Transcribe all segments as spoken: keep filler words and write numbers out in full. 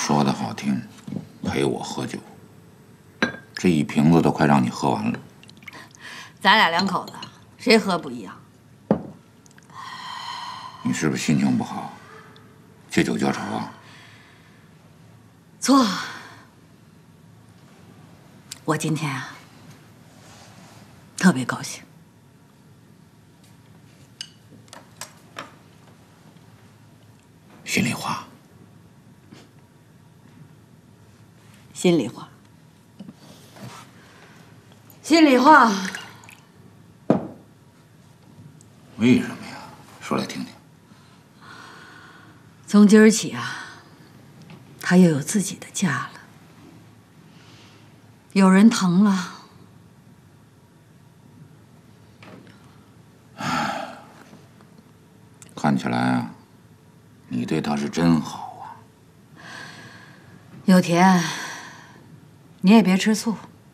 说的好听，陪我喝酒，这一瓶子都快让你喝完了。 咱俩两口子，谁喝不一样？ 你是不是心情不好？借酒浇愁啊？ 错，我今天啊，特别高兴。 心里话。 心里话。心里话。 为什么呀？说来听听。 从今儿起啊，他又有自己的家了，有人疼了。 看起来啊，你对他是真好啊。 有田，你也别吃醋。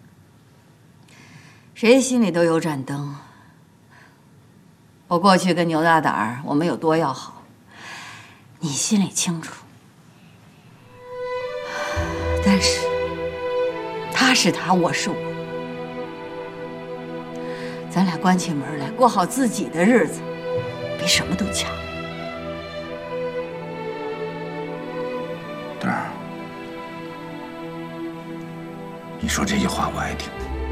谁心里都有盏灯。我过去跟牛大胆儿，我们有多要好，你心里清楚。但是，他是他，我是我，咱俩关起门来过好自己的日子，比什么都强。 蛋儿，你说这句话我爱听。